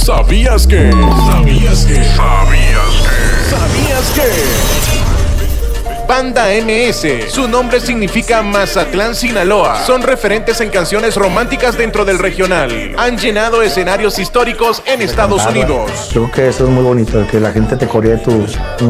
¿Sabías que? ¿Sabías que? Banda MS, su nombre significa Mazatlán, Sinaloa. Son referentes en canciones románticas dentro del regional. Han llenado escenarios históricos en Estados Unidos. Creo que eso es muy bonito, que la gente te coree tu